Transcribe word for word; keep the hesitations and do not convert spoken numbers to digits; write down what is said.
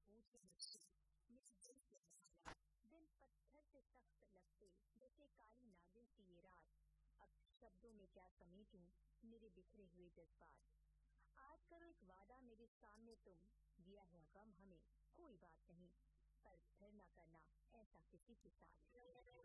पूछ मुझसे मेरे दिल के हालात, दिल पत्थर से सख्त लगते जैसे काली नागिन सी ये रात। अब शब्दों में क्या समेटूं मेरे बिखरे हुए जज्बात। आज करो एक वादा मेरे सामने तुम, दिया है गम हमें कोई बात नहीं, पर फिर न करना ऐसा किसी के साथ।